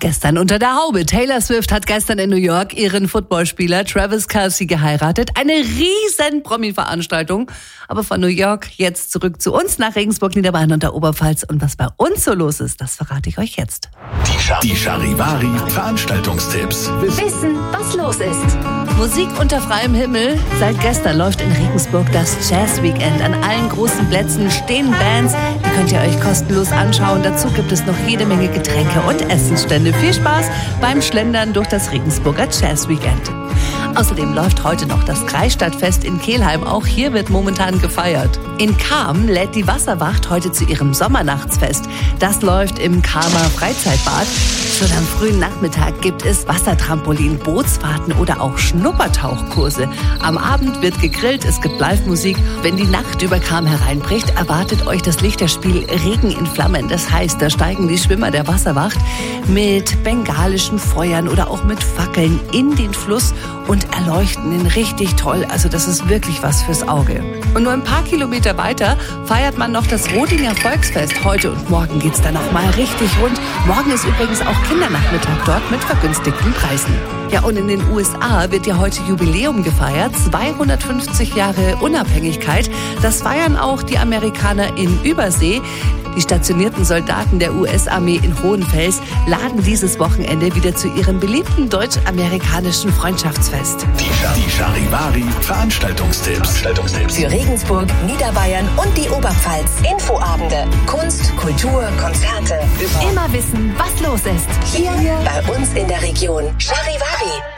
Gestern unter der Haube. Taylor Swift hat gestern in New York ihren Footballspieler Travis Kelce geheiratet. Eine riesen Promi-Veranstaltung. Aber von New York jetzt zurück zu uns nach Regensburg, Niederbayern und der Oberpfalz. Und was bei uns so los ist, das verrate ich euch jetzt. Die Charivari Veranstaltungstipps. Wissen, was los ist. Musik unter freiem Himmel. Seit gestern läuft in Regensburg das Jazz Weekend. An allen großen Plätzen stehen Bands. Die könnt ihr euch kostenlos anschauen. Dazu gibt es noch jede Menge Getränke und Essensstände. Viel Spaß beim Schlendern durch das Regensburger Jazz Weekend. Außerdem läuft heute noch das Kreisstadtfest in Kelheim. Auch hier wird momentan gefeiert. In Cham lädt die Wasserwacht heute zu ihrem Sommernachtsfest. Das läuft im Chamer Freizeitbad. Schon am frühen Nachmittag gibt es Wassertrampolin, Bootsfahrten oder auch Schnuppertauchkurse. Am Abend wird gegrillt, es gibt Live-Musik. Wenn die Nacht über Cham hereinbricht, erwartet euch das Lichterspiel Regen in Flammen. Das heißt, da steigen die Schwimmer der Wasserwacht mit bengalischen Feuern oder auch mit Fackeln in den Fluss und erleuchten ihn richtig toll. Also das ist wirklich was fürs Auge. Und nur ein paar Kilometer weiter feiert man noch das Rodinger Volksfest. Heute und morgen geht's dann noch mal richtig rund. Morgen ist übrigens auch Kindernachmittag dort mit vergünstigten Preisen. Ja, und in den USA wird ja heute Jubiläum gefeiert. 250 Jahre Unabhängigkeit. Das feiern auch die Amerikaner in Übersee. Die stationierten Soldaten der US-Armee in Hohenfels laden dieses Wochenende wieder zu ihrem beliebten deutsch-amerikanischen Freundschaftsfest. Die Charivari Veranstaltungstipps. Für Regensburg, Niederbayern und die Oberpfalz. Infoabende, Kunst, Kultur, Konzerte. Immer wissen, was los ist. Hier bei uns in der Region. Charivari.